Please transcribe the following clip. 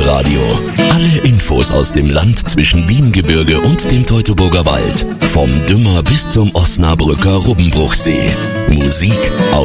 Insel-Radio. Alle Infos aus dem Land zwischen Wiengebirge und dem Teutoburger Wald. Vom Dümmer bis zum Osnabrücker Rubbenbruchsee. Musik